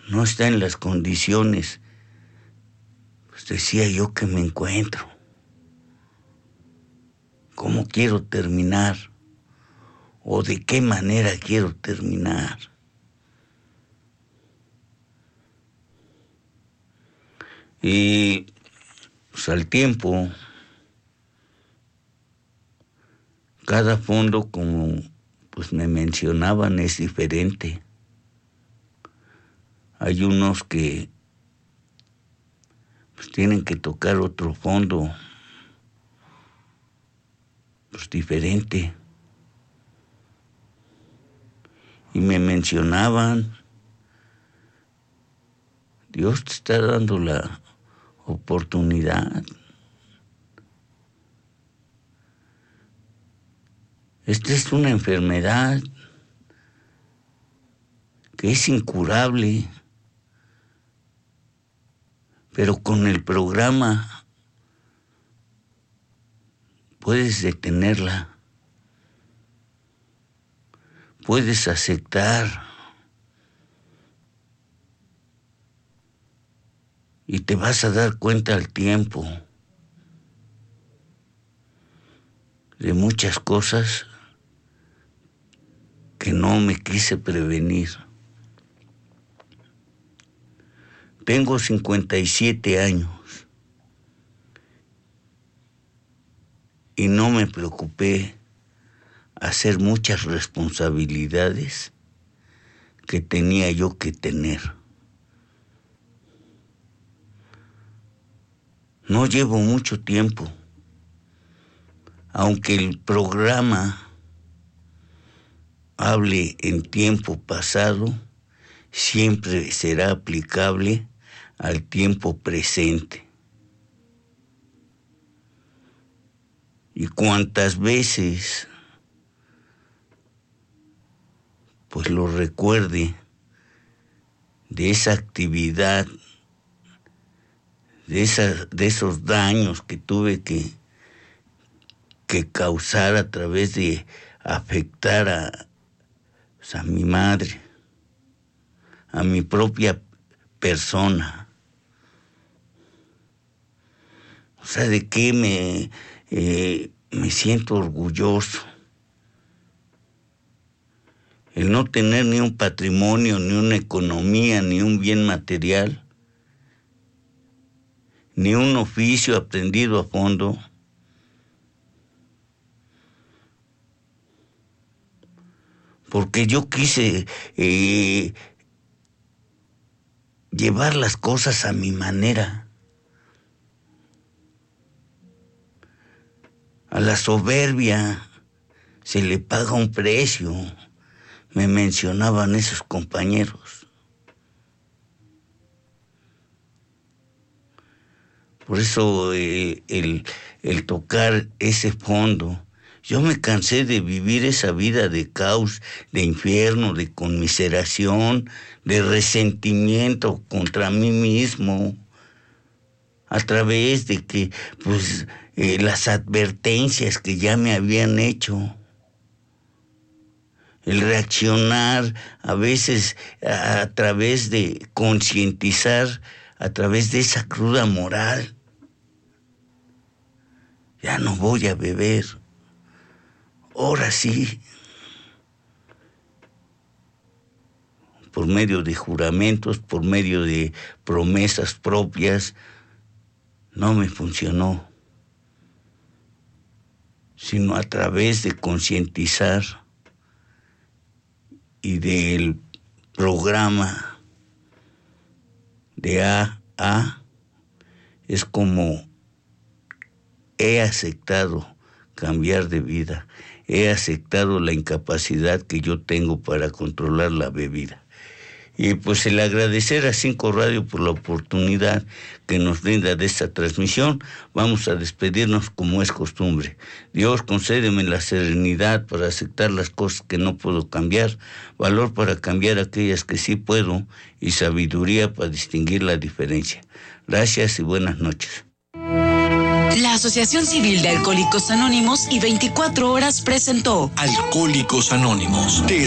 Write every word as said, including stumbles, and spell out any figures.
no está en las condiciones, pues decía yo, que me encuentro. ¿Cómo quiero terminar? ¿O de qué manera quiero terminar? Y pues al tiempo, cada fondo, como pues me mencionaban, es diferente. Hay unos que pues tienen que tocar otro fondo, pues diferente. Y me mencionaban, Dios te está dando la oportunidad. Esta es una enfermedad que es incurable, pero con el programa puedes detenerla, puedes aceptar y te vas a dar cuenta al tiempo de muchas cosas que no me quise prevenir. Tengo cincuenta y siete años y no me preocupé hacer muchas responsabilidades que tenía yo que tener. No llevo mucho tiempo, aunque el programa hable en tiempo pasado, siempre será aplicable al tiempo presente. Y cuantas veces pues lo recuerde de esa actividad, de, esa, de esos daños que tuve que, que causar a través de afectar a, pues a mi madre, a mi propia persona. O sea, ¿de qué me, eh, me siento orgulloso? El no tener ni un patrimonio, ni una economía, ni un bien material, ni un oficio aprendido a fondo. Porque yo quise eh, llevar las cosas a mi manera. A la soberbia se le paga un precio, me mencionaban esos compañeros. Por eso eh, el, el tocar ese fondo, yo me cansé de vivir esa vida de caos, de infierno, de conmiseración, de resentimiento contra mí mismo, a través de que, pues, eh, las advertencias que ya me habían hecho, el reaccionar a veces a, a través de concientizar, a través de esa cruda moral. Ya no voy a beber, ahora sí, por medio de juramentos, por medio de promesas propias. No me funcionó, sino a través de concientizar y del programa de A a es como he aceptado cambiar de vida, he aceptado la incapacidad que yo tengo para controlar la bebida. Y pues el agradecer a Cinco Radio por la oportunidad que nos brinda de esta transmisión. Vamos a despedirnos como es costumbre. Dios, concédeme la serenidad para aceptar las cosas que no puedo cambiar, valor para cambiar aquellas que sí puedo y sabiduría para distinguir la diferencia. Gracias y buenas noches. La Asociación Civil de Alcohólicos Anónimos y veinticuatro horas presentó Alcohólicos Anónimos.